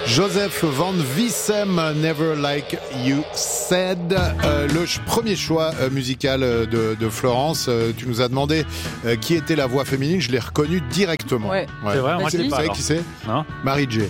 Joseph Van Vissem, Never Like You Said, le premier choix musical de Florence. Tu nous as demandé qui était la voix féminine, je l'ai reconnue directement. Ouais. C'est vrai, moi je sais Vous pas. savez alors. qui c'est? Non. Marie J.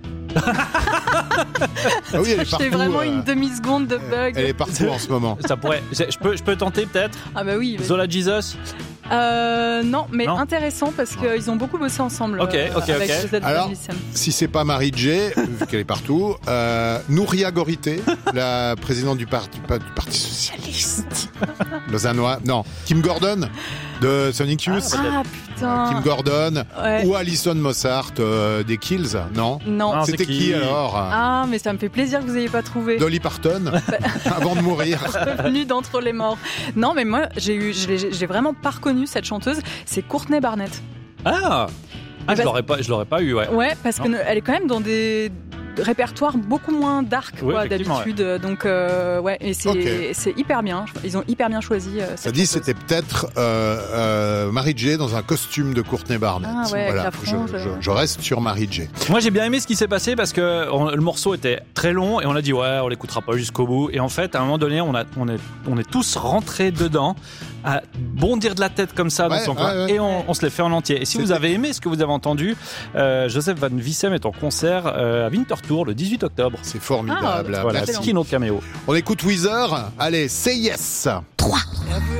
Ah oui, elle est partout. J'ai vraiment une demi-seconde de bug. Elle est partout en ce moment. Ça pourrait. Je peux tenter peut-être. Ah bah oui. Zola Jesus. Non, mais Non. intéressant parce qu'ils ont beaucoup bossé ensemble. Ok. Avec Joseph Alors, Van Vissem. Si c'est pas Marie J, vu qu'elle est partout, Nouria Gorité, la présidente du Parti Socialiste lausannois. Non, Kim Gordon de Sonic Youth. Ah putain. Kim Gordon Ouais. ou Alison Mossart des Kills, non? Non. Non, C'était c'est qui qui alors? Ah, mais ça me fait plaisir que vous n'ayez pas trouvé. Dolly Parton avant de mourir. Revenu d'entre les morts. Non, mais moi, j'ai vraiment pas reconnu cette chanteuse. C'est Courtney Barnett. Ah. bah- Je l'aurais pas eu, ouais. Ouais, parce Non. qu'elle est quand même dans des répertoires beaucoup moins dark Oui, quoi, effectivement, d'habitude. Donc, ouais, et c'est Ok. c'est hyper bien. Ils ont hyper bien choisi. Ça cette dit chanteuse. c'était peut-être Marie J dans un costume de Courtney Barnett. Ah ouais, avec la frange. Je reste sur Marie J. Moi j'ai bien aimé ce qui s'est passé parce que le morceau était très long et on a dit ouais on l'écoutera pas jusqu'au bout et en fait à un moment donné on est tous rentrés dedans à bondir de la tête comme ça dans Ouais, son coin ouais. et on se les fait en entier. Et si vous C'était- avez aimé ce que vous avez entendu, Joseph Van Vissem est en concert à Winterthur le 18 octobre. C'est formidable. Ah, Voilà, Merci. Kino Cameo. On écoute Weezer. Allez, say yes.